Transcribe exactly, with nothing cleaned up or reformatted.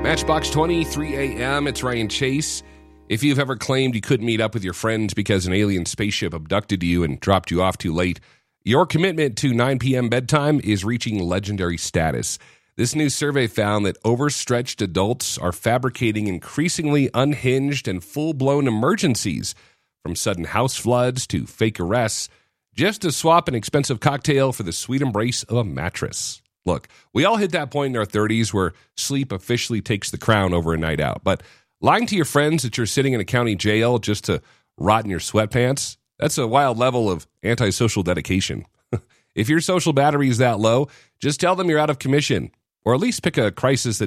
Matchbox twenty, three a.m. It's Ryan Chase. If you've ever claimed you couldn't meet up with your friends because an alien spaceship abducted you and dropped you off too late, your commitment to nine p.m. bedtime is reaching legendary status. This new survey found that overstretched adults are fabricating increasingly unhinged and full-blown emergencies, from sudden house floods to fake arrests, just to swap an expensive cocktail for the sweet embrace of a mattress. Look, we all hit that point in our thirties where sleep officially takes the crown over a night out. But lying to your friends that you're sitting in a county jail just to rot in your sweatpants, that's a wild level of antisocial dedication. If your social battery is that low, just tell them you're out of commission, or at least pick a crisis that